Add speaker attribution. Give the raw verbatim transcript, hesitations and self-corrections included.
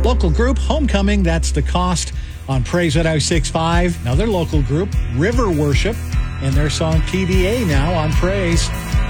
Speaker 1: Local group, Homecoming, that's The Cost on Praise one oh six point five. Another local group, River Worship, and their song P D A now on Praise.